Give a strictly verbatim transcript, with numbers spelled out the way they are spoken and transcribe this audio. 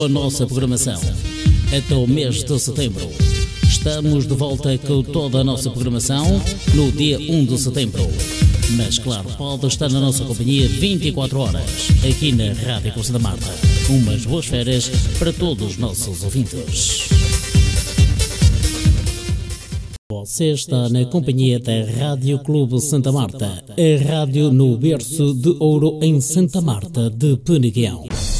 A nossa programação até o mês de setembro. Estamos de volta com toda a nossa programação no dia um de setembro. Mas claro, pode estar na nossa companhia vinte e quatro horas, aqui na Rádio Clube Santa Marta. Umas boas férias para todos os nossos ouvintes. Você está na companhia da Rádio Clube Santa Marta, a rádio no berço de ouro em Santa Marta de Peneguião.